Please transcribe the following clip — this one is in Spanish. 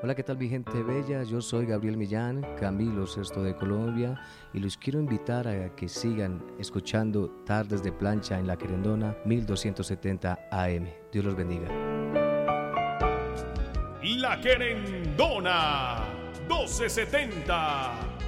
Hola, ¿qué tal mi gente bella? Yo soy Gabriel Millán, Camilo Sesto de Colombia, y los quiero invitar a que sigan escuchando Tardes de Plancha en La Querendona 1270 AM. Dios los bendiga. La Querendona 1270